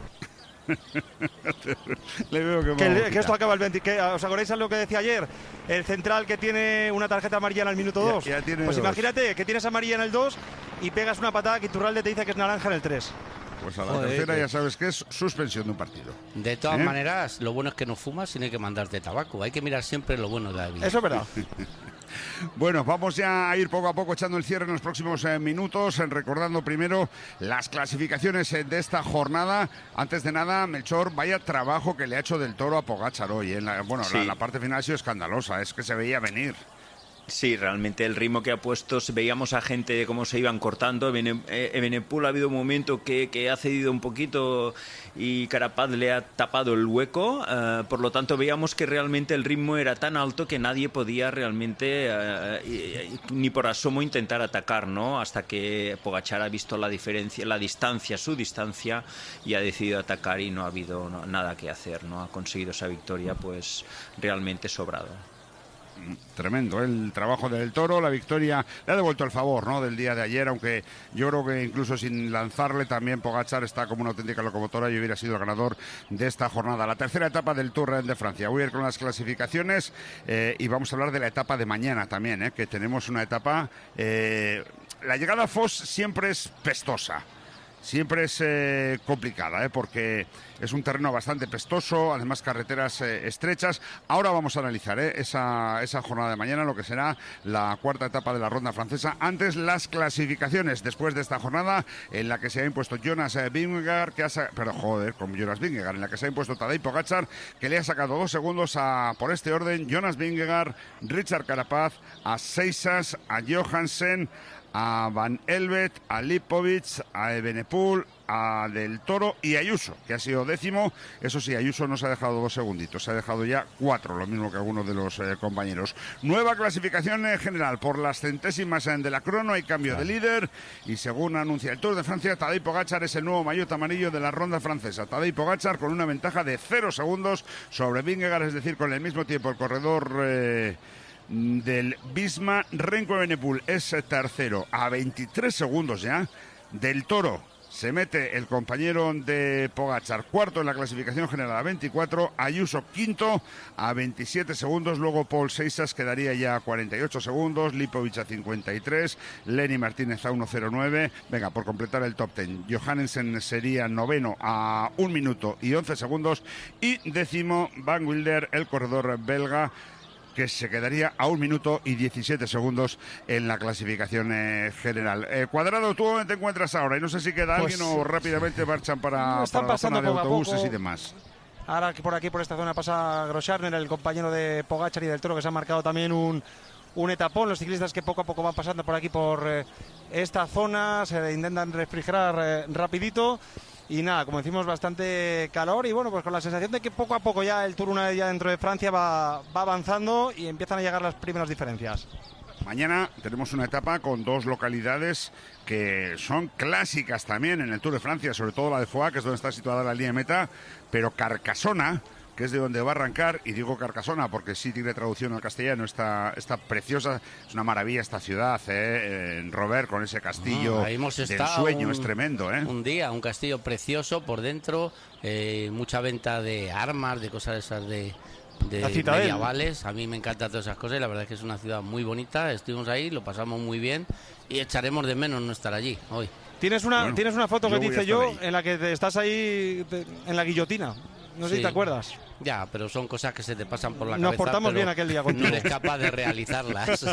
S4: Le veo que
S1: esto acaba el 20. ¿Os acordáis de lo que decía ayer? El central que tiene una tarjeta amarilla en el minuto 2. Pues imagínate que tienes amarilla en el 2 y pegas una patada que Iturralde te dice que es naranja en el 3.
S4: Pues a la tercera ya sabes que es suspensión de un partido.
S2: De todas maneras, lo bueno es que no fumas y no hay que mandarte tabaco. Hay que mirar siempre lo bueno de la vida.
S1: Eso es verdad.
S4: Bueno, vamos ya a ir poco a poco echando el cierre en los próximos minutos, recordando primero las clasificaciones de esta jornada. Antes de nada, Melchor, vaya trabajo que le ha hecho Del Toro a Pogačar hoy. Sí. La parte final ha sido escandalosa, es que se veía venir.
S3: Sí, realmente el ritmo que ha puesto, veíamos a gente cómo se iban cortando. Evenepoel ha habido un momento que ha cedido un poquito y Carapaz le ha tapado el hueco, por lo tanto veíamos que realmente el ritmo era tan alto que nadie podía realmente ni por asomo intentar atacar, ¿no? Hasta que Pogačar ha visto la diferencia, su distancia, y ha decidido atacar y no ha habido nada que hacer, ¿no? Ha conseguido esa victoria pues realmente sobrado.
S4: Tremendo el trabajo del Toro, la victoria le ha devuelto el favor, ¿no?, del día de ayer, aunque yo creo que incluso sin lanzarle también Pogačar está como una auténtica locomotora y hubiera sido el ganador de esta jornada. La tercera etapa del Tour de Francia. Voy a ir con las clasificaciones y vamos a hablar de la etapa de mañana también, que tenemos una etapa... la llegada a Foss siempre es pestosa. Siempre es complicada, porque es un terreno bastante pestoso, además carreteras estrechas. Ahora vamos a analizar esa jornada de mañana, lo que será la cuarta etapa de la ronda francesa. Antes, las clasificaciones después de esta jornada en la que se ha impuesto Jonas Vingegaard, en la que se ha impuesto Tadej Pogačar, que le ha sacado 2 segundos por este orden: Jonas Vingegaard, Richard Carapaz, a Seisas, a Johansen, a Van Elvet, a Lipovic, a Evenepoel, a Del Toro y Ayuso, que ha sido 10º. Eso sí, Ayuso no se ha dejado 2 segunditos, se ha dejado ya 4, lo mismo que algunos de los compañeros. Nueva clasificación general por las centésimas de la crono, hay cambio de líder y según anuncia el Tour de Francia, Tadej Pogačar es el nuevo maillot amarillo de la ronda francesa. Tadej Pogačar con una ventaja de 0 segundos sobre Vingegaard, es decir, con el mismo tiempo el corredor del Visma. Remco Evenepoel es tercero a 23 segundos ya. Del Toro se mete el compañero de Pogačar, cuarto en la clasificación general a 24, Ayuso quinto a 27 segundos, luego Paul Seixas quedaría ya a 48 segundos, Lipovic a 53, Lenny Martínez a 1.09, venga, por completar el top 10, Johannesen sería noveno a 1 minuto y 11 segundos, y décimo Van Wilder, el corredor belga, que se quedaría a 1 minuto y 17 segundos en la clasificación general. Cuadrado, ¿tú dónde te encuentras ahora? Y no sé si queda alguien o rápidamente marchan para la zona de autobuses y demás.
S1: Ahora que por aquí, por esta zona, pasa Groscharner, el compañero de Pogačar y Del Toro, que se ha marcado también un etapón. Los ciclistas que poco a poco van pasando por aquí, por esta zona, se intentan refrigerar rapidito. Y nada, como decimos, bastante calor y bueno, pues con la sensación de que poco a poco ya el Tour, una vez ya dentro de Francia, va avanzando y empiezan a llegar las primeras diferencias.
S4: Mañana tenemos una etapa con 2 localidades que son clásicas también en el Tour de Francia, sobre todo la de Foix, que es donde está situada la línea de meta, pero Carcassona, que es de donde va a arrancar, y digo Carcassona porque sí tiene traducción al castellano, está preciosa, es una maravilla esta ciudad, en Robert, con ese castillo del sueño, es tremendo.
S2: Un día, un castillo precioso por dentro, mucha venta de armas, de cosas esas de medievales. A mí me encantan todas esas cosas y la verdad es que es una ciudad muy bonita. Estuvimos ahí, lo pasamos muy bien y echaremos de menos no estar allí hoy.
S1: Tienes una foto que te hice yo en la que estás ahí en la guillotina. No sé si te acuerdas.
S2: Ya, pero son cosas que se te pasan por la cabeza.
S1: Nos portamos bien aquel día contigo.
S2: No eres capaz de realizarlas.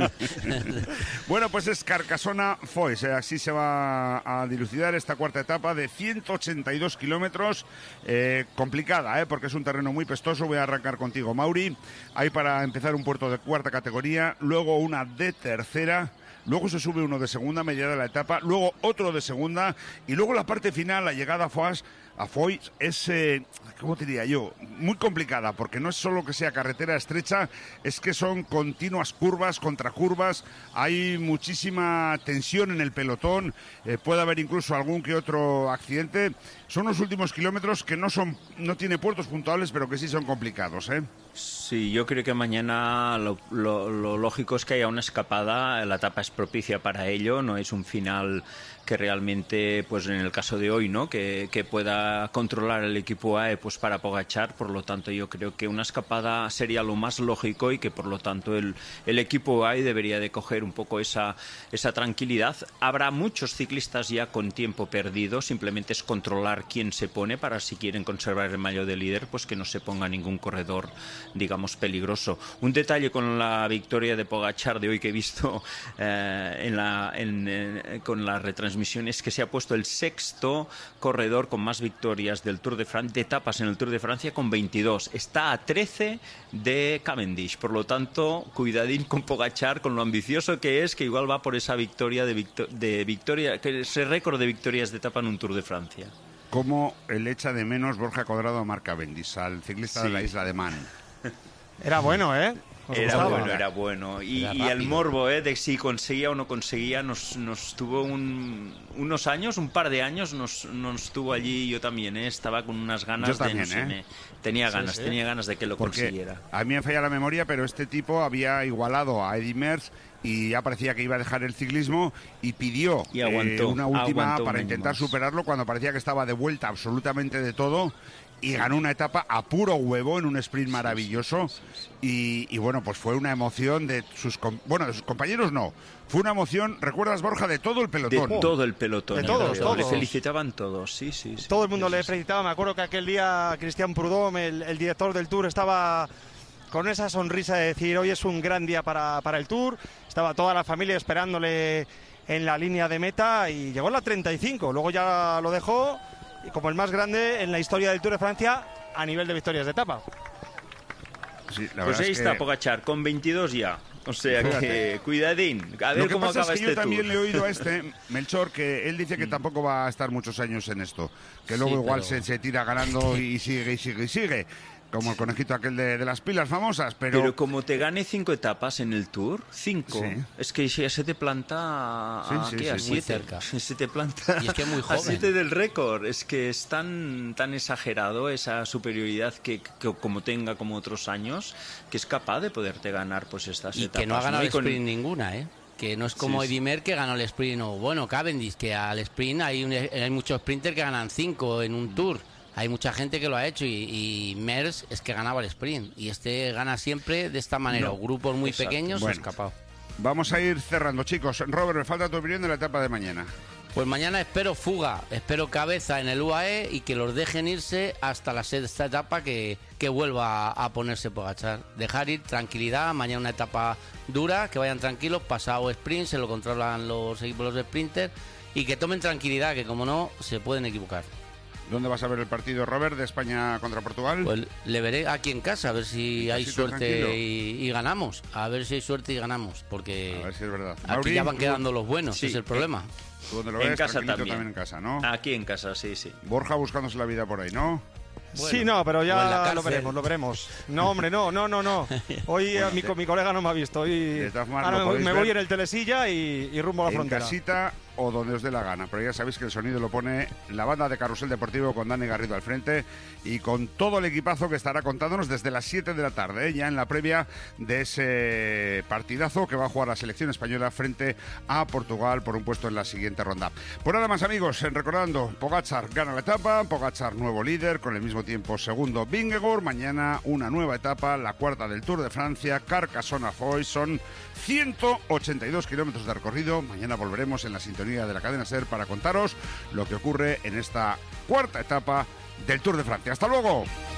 S4: Bueno, pues es Carcassona-Foix. Así se va a dilucidar esta cuarta etapa de 182 kilómetros. Complicada, porque es un terreno muy pestoso. Voy a arrancar contigo, Mauri. Hay para empezar un puerto de cuarta categoría, luego una de tercera. Luego se sube uno de segunda, media de la etapa, luego otro de segunda y luego la parte final, la llegada a Foix es, ¿cómo te diría yo? Muy complicada, porque no es solo que sea carretera estrecha, es que son continuas curvas, contracurvas, hay muchísima tensión en el pelotón, puede haber incluso algún que otro accidente. Son los últimos kilómetros que no tiene puertos puntuables, pero que sí son complicados,
S3: Sí, yo creo que mañana lo lógico es que haya una escapada, la etapa es propicia para ello, no es un final que realmente, pues en el caso de hoy, ¿no? Que pueda controlar el equipo AE pues para Pogačar, por lo tanto yo creo que una escapada sería lo más lógico y que por lo tanto el equipo AE debería de coger un poco esa tranquilidad. Habrá muchos ciclistas ya con tiempo perdido, simplemente es controlar quién se pone para si quieren conservar el maillot de líder, pues que no se ponga ningún corredor, digamos, peligroso. Un detalle con la victoria de Pogačar de hoy que he visto con la retransmisión es que se ha puesto el sexto corredor con más victorias del Tour de Francia, de etapas en el Tour de Francia, con 22. Está a 13 de Cavendish. Por lo tanto, cuidadín con Pogačar, con lo ambicioso que es, que igual va por esa victoria que ese récord de victorias de etapa en un Tour de Francia.
S4: ¿Cómo el echa de menos Borja Cuadrado a Marc Cavendish, al ciclista de la isla de Man?
S1: Era bueno,
S3: Era bueno. Y el morbo, de si conseguía o no conseguía, nos tuvo unos años, un par de años, nos tuvo allí. Yo también, estaba con unas ganas.
S4: Yo también,
S3: tenía ganas de que lo consiguiera.
S4: A mí me falla la memoria, pero este tipo había igualado a Eddy Merckx y ya parecía que iba a dejar el ciclismo y pidió una última para intentar superarlo cuando parecía que estaba de vuelta absolutamente de todo. Y ganó una etapa a puro huevo en un sprint maravilloso. Y bueno, pues fue una emoción de sus compañeros, no. Fue una emoción, ¿recuerdas, Borja, de todo el pelotón?
S3: De todo el pelotón.
S1: De todos.
S3: Le felicitaban todos, sí.
S1: Todo el mundo le felicitaba. Me acuerdo que aquel día Christian Prudhomme, el director del Tour, estaba con esa sonrisa de decir, hoy es un gran día para el Tour. Estaba toda la familia esperándole en la línea de meta y llegó en la 35. Luego ya lo dejó como el más grande en la historia del Tour de Francia a nivel de victorias de etapa.
S3: Sí, pues ahí está Pogačar, con 22 ya. O sea que, cuidadín, a ver cómo acaba
S4: es que
S3: este
S4: yo también
S3: tour.
S4: le he oído a Melchor, que él dice que tampoco va a estar muchos años en esto, que luego igual se tira ganando y sigue. Como el conejito aquel de las pilas famosas,
S3: pero como te gane 5 etapas en el Tour, 5,
S4: sí.
S3: Es que ya se te planta a 7,
S2: cerca.
S3: Se te planta
S2: y es que es muy joven.
S3: A 7 del récord. Es que es tan exagerado esa superioridad que como tenga como otros años, que es capaz de poderte ganar pues estas etapas.
S2: Y que no ha ganado el sprint ninguna, que no es como Eddy Merckx, que ganó el sprint, o bueno, Cavendish, que al sprint hay muchos sprinters que ganan 5 en un Tour. Hay mucha gente que lo ha hecho y Merckx es que ganaba el sprint y gana siempre de esta manera, grupos muy pequeños o escapados.
S4: Vamos a ir cerrando, chicos. Robert, me falta tu opinión de la etapa de mañana.
S2: Pues mañana espero fuga, espero cabeza en el UAE y que los dejen irse hasta la sexta etapa que vuelva a ponerse Pogačar. Dejar ir, tranquilidad, mañana una etapa dura, que vayan tranquilos, pasado sprint, se lo controlan los equipos de sprinters y que tomen tranquilidad, que como no, se pueden equivocar.
S4: ¿Dónde vas a ver el partido, Robert, de España contra Portugal?
S2: Pues le veré aquí en casa, a ver si hay suerte y ganamos. A ver si hay suerte y ganamos, porque
S4: a ver si es verdad.
S2: Aquí
S4: Mauri,
S2: ya van quedando los buenos, es el problema.
S4: ¿Tú dónde lo ves?
S3: En casa
S4: también en casa, ¿no?
S3: Aquí en casa, sí.
S4: Borja buscándose la vida por ahí, ¿no?
S1: Bueno, sí, no, pero ya lo veremos. No, hombre, no. Hoy mi colega no me ha visto. Hoy ahora me voy en el telesilla y rumbo a la frontera.
S4: En casita o donde os dé la gana, pero ya sabéis que el sonido lo pone la banda de Carrusel Deportivo con Dani Garrido al frente y con todo el equipazo que estará contándonos desde las 7 de la tarde, ya en la previa de ese partidazo que va a jugar la selección española frente a Portugal por un puesto en la siguiente ronda. Por nada más, amigos, recordando, Pogačar gana la etapa, Pogačar nuevo líder, con el mismo tiempo segundo Vingegaard, mañana una nueva etapa, la cuarta del Tour de Francia, Carcassonne-Foix, son 182 kilómetros de recorrido. Mañana volveremos en la sintonía de la cadena SER para contaros lo que ocurre en esta cuarta etapa del Tour de Francia. ¡Hasta luego!